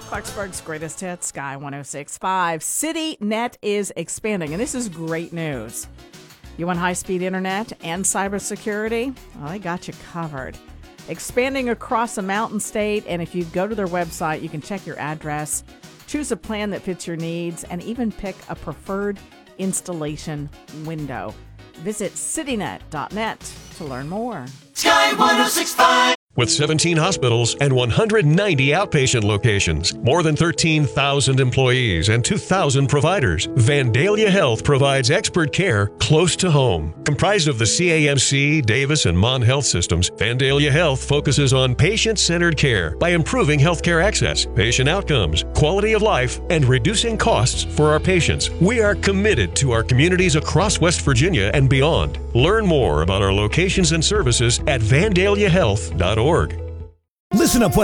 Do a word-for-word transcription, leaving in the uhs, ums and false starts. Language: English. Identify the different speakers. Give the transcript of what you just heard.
Speaker 1: Clarksburg's greatest hits, Sky one oh six point five. CityNet is expanding, and this is great news. You want high-speed internet and cybersecurity? Well, they got you covered. Expanding across a mountain state, and if you go to their website, you can check your address, choose a plan that fits your needs, and even pick a preferred installation window. Visit citynet dot net to learn more.
Speaker 2: Sky one oh six point five.
Speaker 3: With seventeen hospitals and one hundred ninety outpatient locations, more than thirteen thousand employees and two thousand providers, Vandalia Health provides expert care close to home. Comprised of the C A M C, Davis, and Mon Health systems, Vandalia Health focuses on patient-centered care by improving healthcare access, patient outcomes, quality of life, and reducing costs for our patients. We are committed to our communities across West Virginia and beyond. Learn more about our locations and services at vandalia health dot org.
Speaker 4: Listen up.